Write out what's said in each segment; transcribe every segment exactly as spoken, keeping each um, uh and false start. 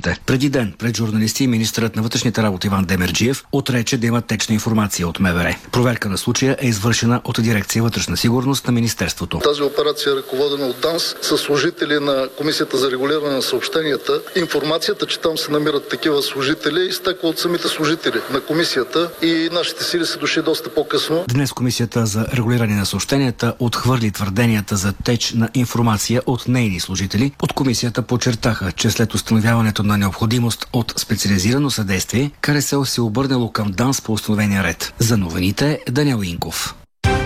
службите. Преди ден пред журналисти министърът на вътрешните работи Иван Демерджиев отрече да има течна информация от МВР. Проверка на случая е извършена от дирекция вътрешна сигурност на министерството. Тази операция е ръководена от ДАНС с служители на Комисията за регулиране на съобщенията. Информацията, че там се намират такива служители, изтекла от самите служители на комисията и нашите сили са дошли доста по-късно. Днес Комисията за регулиране на съобщенията отхвърли твърденията за теч на информация от нейни служители. От комисията подчертаха, че след установяването на необходимост от специализирано съдействие, КРСО се обърнало към ДАНС по установения ред. За новините Даниел Инков.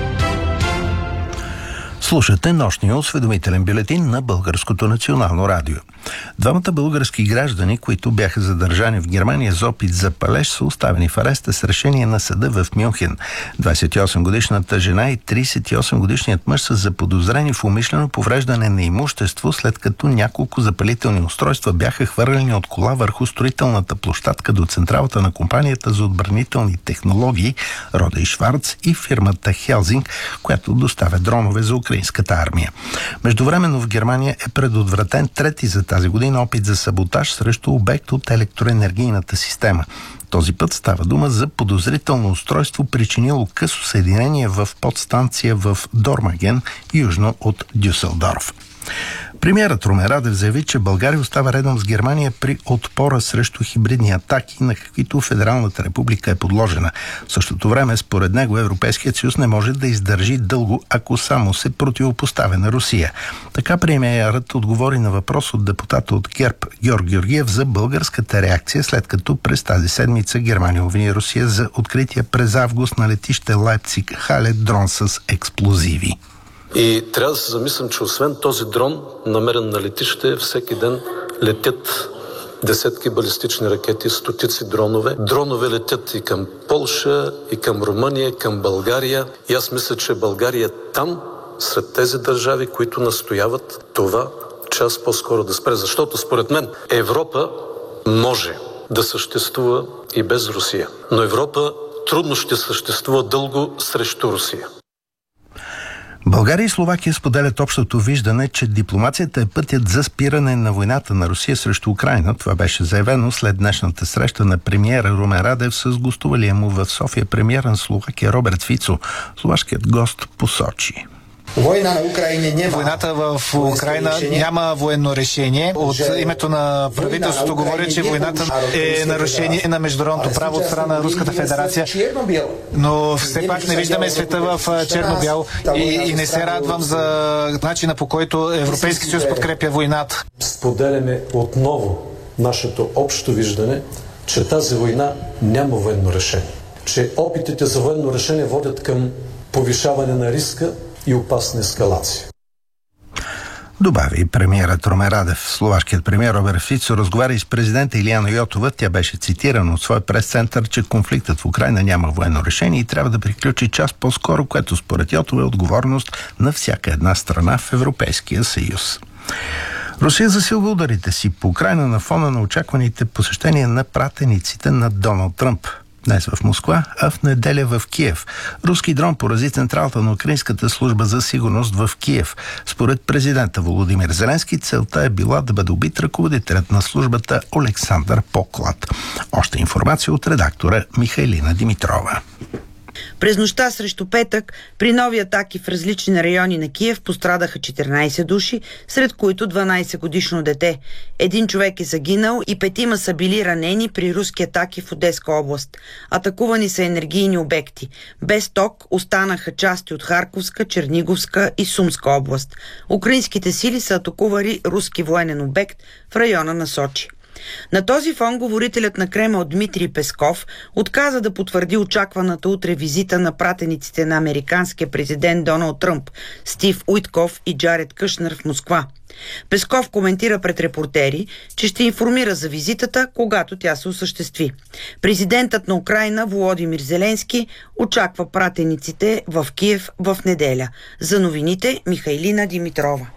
Слушате нощния осведомителен бюлетин на Българското национално радио. Двамата български граждани, които бяха задържани в Германия за опит за палеж, са оставени в ареста с решение на съда в Мюнхен. двадесет и осем годишната жена и тридесет и осем годишният мъж са заподозрени в умишлено повреждане на имущество, след като няколко запалителни устройства бяха хвърлени от кола върху строителната площадка до централата на компанията за отбранителни технологии Роде и Шварц и фирмата Хелзинг, която доставя дронове за украинската армия. Междувременно в Германия е предотвратен трети за тази година опит за саботаж срещу обект от електроенергийната система. Този път става дума за подозрително устройство, причинило късо съединение в подстанция в Дормаген, южно от Дюселдорф. Премиерът Румен Радев заяви, че България остава редом с Германия при отпора срещу хибридни атаки, на каквито Федералната република е подложена. В същото време, според него, Европейският съюз не може да издържи дълго, ако само се противопоставя на Русия. Така премиерът отговори на въпрос от депутата от ГЕРБ Георг Георгиев за българската реакция, след като през тази седмица Германия обвини Русия за открития през август на летище Лайпциг Хале дрон с експлозиви. И трябва да се замислям, че освен този дрон, намерен на летище, всеки ден летят десетки балистични ракети, стотици дронове. Дронове летят и към Полша, и към Румъния, и към България. И аз мисля, че България е там, сред тези държави, които настояват това час по-скоро да спре. Защото според мен Европа може да съществува и без Русия. Но Европа трудно ще съществува дълго срещу Русия. България и Словакия споделят общото виждане, че дипломацията е пътят за спиране на войната на Русия срещу Украйна. Това беше заявено след днешната среща на премиера Румен Радев с гостувалия му в София премиер на Словакия Роберт Фицо. Словашкият гост посочи: Война на Украина няма. Войната в Украина няма военно решение. От името на правителството говоря, че войната е нарушение на международното право от страна на Руската федерация. Но все пак не виждаме света в черно-бял и, и не се радвам за начина, по който Европейски съюз подкрепя войната. Споделяме отново нашето общо виждане, че тази война няма военно решение. Че опитите за военно решение водят към повишаване на риска и опасна ескалация. Добави премиерът Румен Радев. Словашкият премиер Роберт Фицо разговаря и с президента Илияна Йотова. Тя беше цитирана от своя прес-център, че конфликтът в Украйна няма военно решение и трябва да приключи час по-скоро, което според Йотова е отговорност на всяка една страна в Европейския съюз. Русия засилва ударите си по Украйна на фона на очакваните посещения на пратениците на Доналд Тръмп. Днес в Москва, а в неделя в Киев. Руски дрон порази централата на Украинската служба за сигурност в Киев. Според президента Володимир Зеленски, целта е била да бъде убит ръководителят на службата Олександър Поклад. Още информация от редактора Михайлина Димитрова. През нощта срещу петък, при нови атаки в различни райони на Киев пострадаха четиринайсет души, сред които дванайсетгодишно дете. Един човек е загинал и петима са били ранени при руски атаки в Одеска област. Атакувани са енергийни обекти. Без ток останаха части от Харковска, Черниговска и Сумска област. Украинските сили са атакували руски военен обект в района на Сочи. На този фон говорителят на Кремъл Дмитрий Песков отказа да потвърди очакваната утре визита на пратениците на американския президент Доналд Тръмп, Стив Уитков и Джаред Кушнер в Москва. Песков коментира пред репортери, че ще информира за визитата, когато тя се осъществи. Президентът на Украйна Володимир Зеленски очаква пратениците в Киев в неделя. За новините Михайлина Димитрова.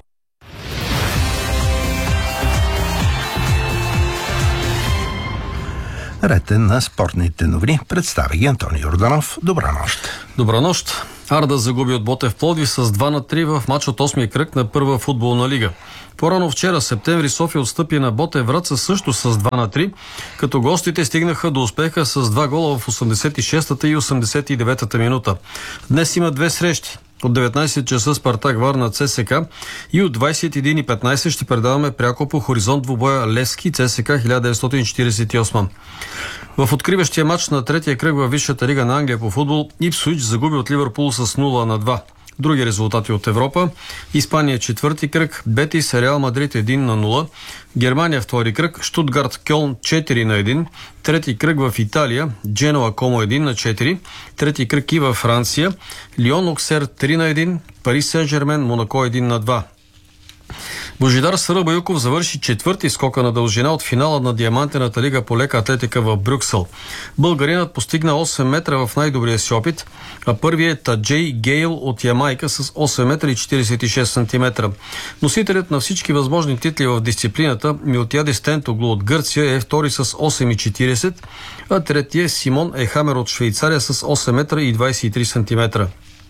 Ред на спортните новини представя ги Антони Йорданов. Добра нощ. Добра нощ. Арда загуби от Ботев Пловдив с два на три в мач от осмия кръг на първа футболна лига. По-рано вчера, септември, София отстъпи на Ботев Враца също с два на три, като гостите стигнаха до успеха с два гола в осемдесет и шестата и осемдесет и деветата минута. Днес има две срещи. От деветнайсет часа Спартак Варна ЦСКА и от двайсет и един и петнайсет ще предаваме пряко по хоризонт двубоя Левски ЦСКА хиляда деветстотин четирийсет и осма. В откриващия матч на третия кръг във Висшата лига на Англия по футбол Ипсуич загуби от Ливърпул с нула на два. Други резултати от Европа: Испания четвърти кръг, Бетис Реал Мадрид един на нула, Германия втори кръг, Штутгарт Кьолн четири на един, трети кръг в Италия, Дженоа Комо един на четири, трети кръг и във Франция, Лион Оксер три на един, Пари Сен-Жермен Монако един на два. Божидар Сарабаюков завърши четвърти скока на дължина от финала на Диамантената лига по лека атлетика в Брюксел. Българинът постигна осем метра в най-добрия си опит, а първият е Таджей Гейл от Ямайка с осем метра и четирийсет и шест сантиметра. Носителят на всички възможни титли в дисциплината Милтиадис Тентоглу от Гърция е втори с осем и четирийсет, а третия Симон Ехамер от Швейцария с осем метра и двайсет и три сантиметра.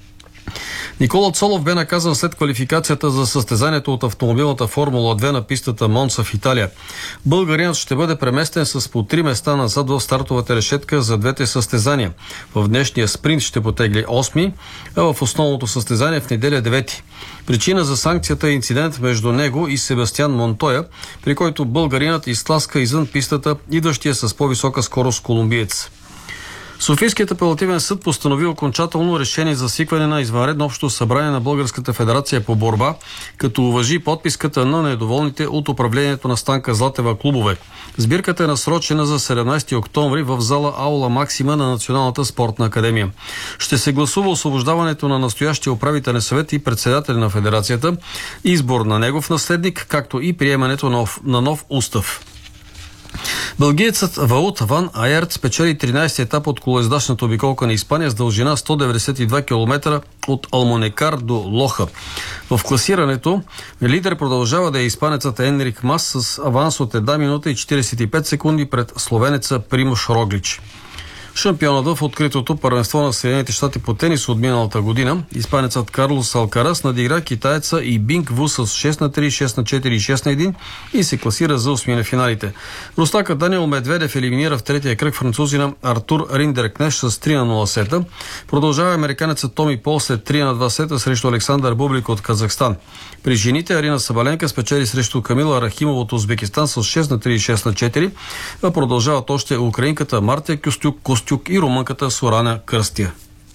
Никола Цолов бе наказан след квалификацията за състезанието от автомобилната Формула две на пистата Монца в Италия. Българинът ще бъде преместен с по три места назад в стартовата решетка за двете състезания. В днешния спринт ще потегли осми, а в основното състезание в неделя девети. Причина за санкцията е инцидент между него и Себастиан Монтоя, при който българинът изтласка извън пистата идващия с по-висока скорост колумбиец. Софийският апелативен съд постанови окончателно решение за свикване на извънредно общо събрание на Българската федерация по борба, като уважи подписката на недоволните от управлението на Станка Златева клубове. Сбирката е насрочена за седемнайсети октомври в зала Аула Максима на Националната спортна академия. Ще се гласува освобождаването на настоящия управителен съвет и председател на федерацията, избор на негов наследник, както и приемането на, на нов устав. Белгиецът Ваут Ван Аерт спечели тринайсети етап от колоездачната обиколка на Испания с дължина сто деветдесет и два километра от Алмонекар до Лоха. В класирането лидер продължава да е испанецът Енрик Мас с аванс от една минута и четирийсет и пет секунди пред словенеца Примуш Роглич. Шампионът в откритото първенство на Съединените щати по тенис от миналата година, испанецът Карлос Алкарас надигра китаеца и Бинг Ву с шест на три, шест на четири и шест на един и се класира за осми на финалите. Руснакът Даниел Медведев елиминира в третия кръг французина Артур Риндеркнеш с три на нула сета. Продължава американецът Томи Пол след три на два сета срещу Александър Бублик от Казахстан. При жените Арина Сабаленка спечели срещу Камила Рахимова от Узбекистан с шест на три и шест на четири, а продължават още украинката Мартия Кюстюк Костюк и румънката Сорана Кръстия.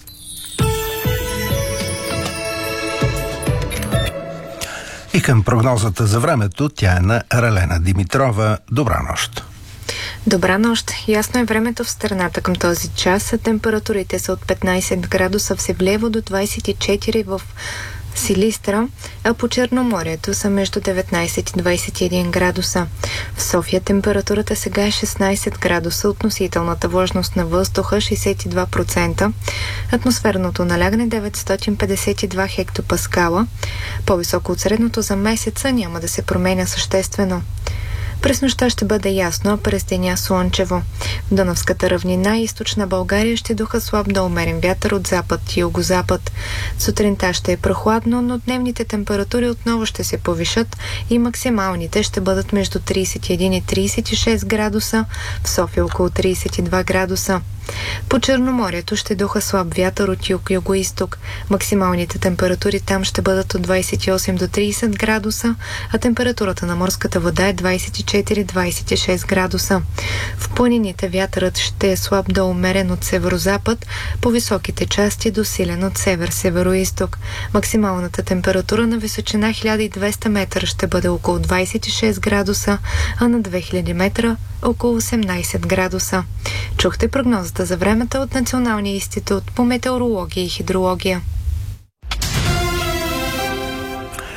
И към прогнозата за времето, тя е на Ралена Димитрова. Добра нощ! Добра нощ! Ясно е времето в страната към този час. Температурите са от петнайсет градуса в Севлиево до двайсет и четири в Силистра, а по Черноморието са между деветнайсет и двайсет и един градуса. В София температурата сега е шестнайсет градуса, относителната влажност на въздуха шейсет и два процента, атмосферното налягане деветстотин петдесет и два хектопаскала. По-високо от средното за месеца няма да се променя съществено. През нощта ще бъде ясно, а през деня слънчево. В Дунавската равнина и източна България ще духа слаб до умерен вятър от запад и югозапад. Сутринта ще е прохладно, но дневните температури отново ще се повишат и максималните ще бъдат между трийсет и един и трийсет и шест градуса, в София около трийсет и два градуса. По Черноморието ще духа слаб вятър от юг-юго-исток. Максималните температури там ще бъдат от двайсет и осем до трийсет градуса, а температурата на морската вода е двайсет и четири до двайсет и шест градуса. В планините вятърът ще е слаб до умерен от северозапад, по високите части до силен от север-североисток. Максималната температура на височина хиляда и двеста метра ще бъде около двайсет и шест градуса, а на две хиляди метра около осемнайсет градуса. Чухте прогнозата за времето от Националния институт по метеорология и хидрология. В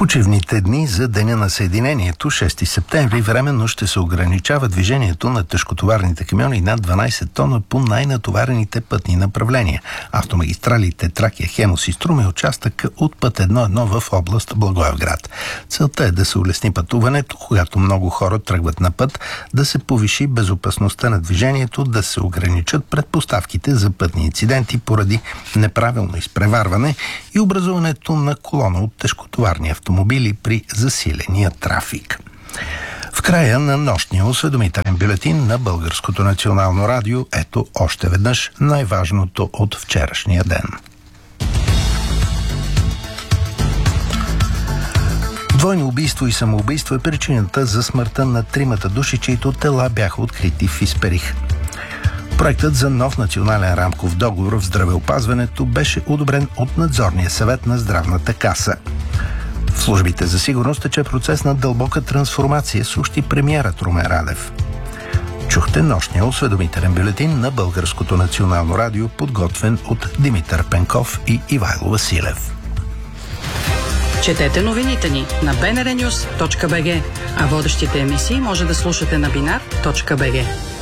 почивните дни за Деня на Съединението, шести септември, временно ще се ограничава движението на тежкотоварните камиони над дванайсет тона по най-натоварените пътни направления. Автомагистралите Тракия, Хемус и Струми, участък от път едно едно в област Благоевград. Целта е да се улесни пътуването, когато много хора тръгват на път, да се повиши безопасността на движението, да се ограничат предпоставките за пътни инциденти поради неправилно изпреварване и образуването на колона от тежкотоварни автомобили при засиления трафик. В края на нощния осведомителен бюлетин на Българското национално радио, ето още веднъж най-важното от вчерашния ден. Двойно убийство и самоубийство е причината за смъртта на тримата души, чието тела бяха открити в Исперих. Проектът за нов национален рамков договор в здравеопазването беше одобрен от надзорния съвет на Здравната каса. В службите за сигурност тече процес на дълбока трансформация, съобщи премиерът Румен Радев. Чухте нощния осведомителен бюлетин на Българското национално радио, подготвен от Димитър Пенков и Ивайло Василев. Четете новините ни на би ен ар нюз точка би джи, а водещите емисии може да слушате на бинар точка би джи.